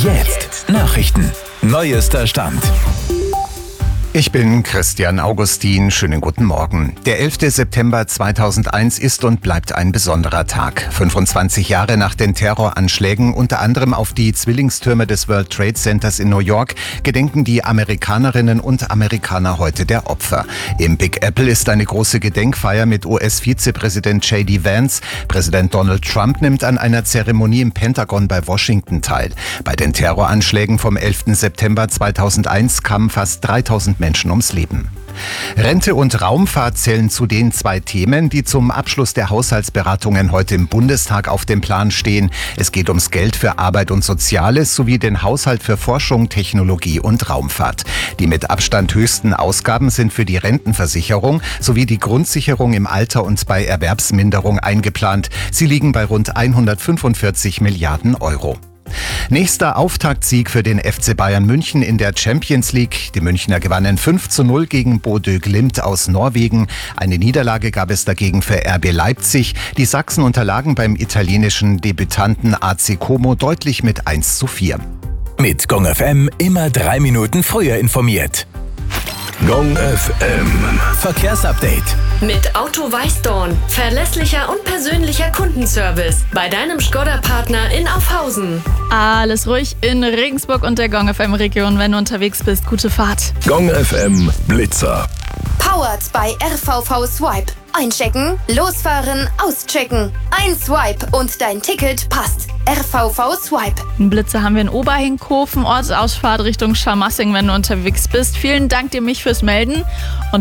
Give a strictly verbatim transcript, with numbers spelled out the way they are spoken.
Jetzt Nachrichten. Neuester Stand. Ich bin Christian Augustin. Schönen guten Morgen. Der elfte September zweitausendeins ist und bleibt ein besonderer Tag. fünfundzwanzig Jahre nach den Terroranschlägen, unter anderem auf die Zwillingstürme des World Trade Centers in New York, gedenken die Amerikanerinnen und Amerikaner heute der Opfer. Im Big Apple ist eine große Gedenkfeier mit U S-Vizepräsident J D Vance. Präsident Donald Trump nimmt an einer Zeremonie im Pentagon bei Washington teil. Bei den Terroranschlägen vom elften September zweitausendeins kamen fast dreitausend Menschen ums Leben. Rente und Raumfahrt zählen zu den zwei Themen, die zum Abschluss der Haushaltsberatungen heute im Bundestag auf dem Plan stehen. Es geht ums Geld für Arbeit und Soziales sowie den Haushalt für Forschung, Technologie und Raumfahrt. Die mit Abstand höchsten Ausgaben sind für die Rentenversicherung sowie die Grundsicherung im Alter und bei Erwerbsminderung eingeplant. Sie liegen bei rund hundertfünfundvierzig Milliarden Euro. Nächster Auftaktsieg für den F C Bayern München in der Champions League. Die Münchner gewannen fünf zu null gegen Bodø Glimt aus Norwegen. Eine Niederlage gab es dagegen für R B Leipzig. Die Sachsen unterlagen beim italienischen Debütanten A C Como deutlich mit eins zu vier. Mit Gong F M immer drei Minuten früher informiert. Gong F M Verkehrsupdate. Mit Auto Weißdorn. Verlässlicher und persönlicher Kundenservice. Bei deinem Škoda-Partner in Aufhausen. Alles ruhig in Regensburg und der Gong F M-Region. Wenn du unterwegs bist, gute Fahrt. Gong F M Blitzer. Powered bei R V V Swipe. Einchecken, losfahren, auschecken. Ein Swipe und dein Ticket passt. R V V Swipe. Einen Blitzer haben wir in Oberhinkhofen, Ortsausfahrt Richtung Scharmassing, wenn du unterwegs bist. Vielen Dank dir mich fürs Melden. Und